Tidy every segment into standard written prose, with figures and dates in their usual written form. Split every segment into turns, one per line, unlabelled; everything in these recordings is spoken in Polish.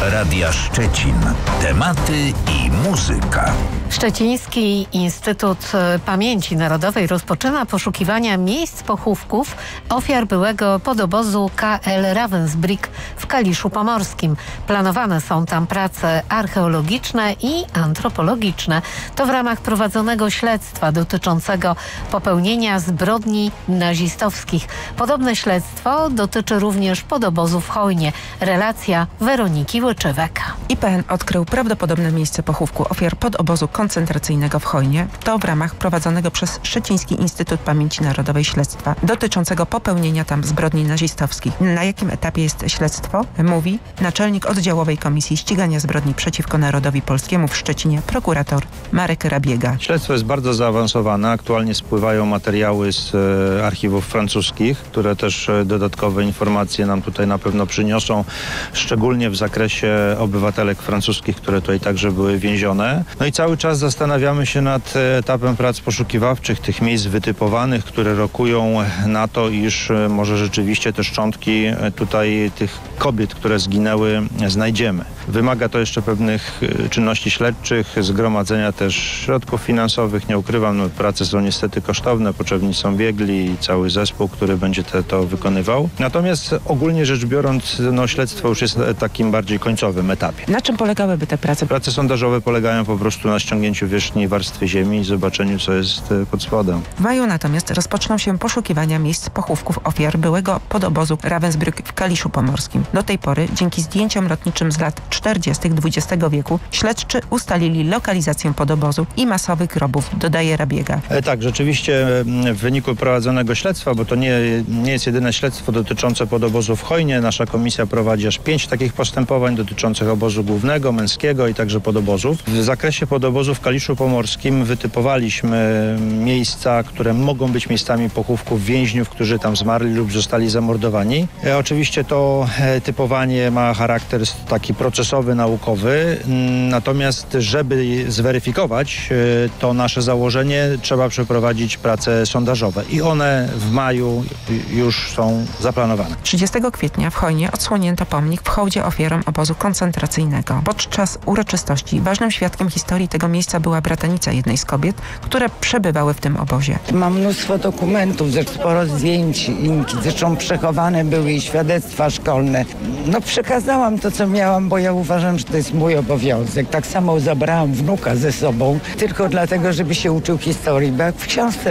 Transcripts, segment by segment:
Radia Szczecin. Tematy i muzyka.
Szczeciński Instytut Pamięci Narodowej rozpoczyna poszukiwania miejsc pochówków ofiar byłego podobozu KL Ravensbrück w Kaliszu Pomorskim. Planowane są tam prace archeologiczne i antropologiczne. To w ramach prowadzonego śledztwa dotyczącego popełnienia zbrodni nazistowskich. Podobne śledztwo dotyczy również podobozu w Chojnie. Relacja Weroniki Łyczywek.
IPN odkrył prawdopodobne miejsce pochówku ofiar podobozu koncentracyjnego w Chojnie. To w ramach prowadzonego przez Szczeciński Instytut Pamięci Narodowej śledztwa dotyczącego popełnienia tam zbrodni nazistowskich. Na jakim etapie jest śledztwo? Mówi naczelnik oddziałowej Komisji Ścigania Zbrodni przeciwko Narodowi Polskiemu w Szczecinie, prokurator Marek Rabiega.
Śledztwo jest bardzo zaawansowane. Aktualnie spływają materiały z archiwów francuskich, które też dodatkowe informacje nam tutaj na pewno przyniosą, szczególnie w zakresie obywatelek francuskich, które tutaj także były więzione. No i cały czas zastanawiamy się nad etapem prac poszukiwawczych, tych miejsc wytypowanych, które rokują na to, iż może rzeczywiście te szczątki tutaj tych kobiet, które zginęły, znajdziemy. Wymaga to jeszcze pewnych czynności śledczych, zgromadzenia też środków finansowych. Nie ukrywam, no, prace są niestety kosztowne, potrzebni są biegli i cały zespół, który będzie to wykonywał. Natomiast ogólnie rzecz biorąc, no, śledztwo już jest na takim bardziej końcowym etapie.
Na czym polegałyby te prace?
Prace sondażowe polegają po prostu na ściągnięciu wierzchniej warstwy ziemi i zobaczeniu, co jest pod spodem.
W maju natomiast rozpoczną się poszukiwania miejsc pochówków ofiar byłego podobozu Ravensbrück w Kaliszu Pomorskim. Do tej pory, dzięki zdjęciom lotniczym z lat 40. XX wieku, śledczy ustalili lokalizację podobozu i masowych grobów, dodaje Rabiega.
Tak, rzeczywiście w wyniku prowadzonego śledztwa, bo to nie jest jedyne śledztwo dotyczące podobozu w Chojnie. Nasza komisja prowadzi aż 5 takich postępowań dotyczących obozu głównego, męskiego i także podobozów. W zakresie podobozu w Kaliszu Pomorskim wytypowaliśmy miejsca, które mogą być miejscami pochówków więźniów, którzy tam zmarli lub zostali zamordowani. Oczywiście to typowanie ma charakter taki procesowy, naukowy, natomiast żeby zweryfikować to nasze założenie, trzeba przeprowadzić prace sondażowe i one w maju już są zaplanowane.
30 kwietnia w Chojnie odsłonięto pomnik w hołdzie ofiarom obozu koncentracyjnego. Podczas uroczystości ważnym świadkiem historii tego miejsca była bratanica jednej z kobiet, które przebywały w tym obozie.
Mam mnóstwo dokumentów, sporo zdjęć, zresztą przechowane były i świadectwa szkolne. No przekazałam to, co miałam, bo ja uważam, że to jest mój obowiązek. Tak samo zabrałam wnuka ze sobą, tylko dlatego, żeby się uczył historii, bo jak w książce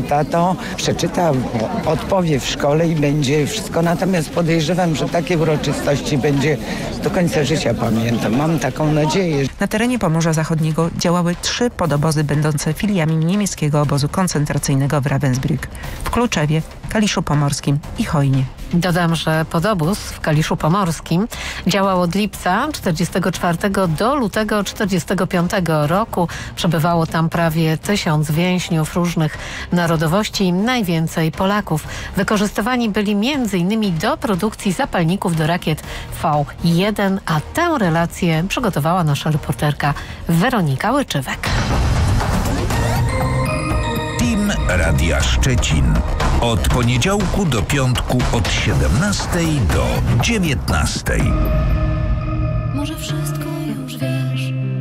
przeczyta, odpowie w szkole i będzie wszystko. Natomiast podejrzewam, że takie uroczystości będzie do końca życia pamiętam. Mam taką nadzieję.
Na terenie Pomorza Zachodniego działały 3 podobozy będące filiami niemieckiego obozu koncentracyjnego w Ravensbrück, w Kluczewie, Kaliszu Pomorskim i Chojnie.
Dodam, że podobóz w Kaliszu Pomorskim działał od lipca 1944 do lutego 1945 roku. Przebywało tam prawie 1000 więźniów różnych narodowości, najwięcej Polaków. Wykorzystywani byli m.in. do produkcji zapalników do rakiet V1, a tę relację przygotowała nasza reporterka Weronika Łyczywek.
Team Radia Szczecin. Od poniedziałku do piątku od 17 do 19.
Może wszystko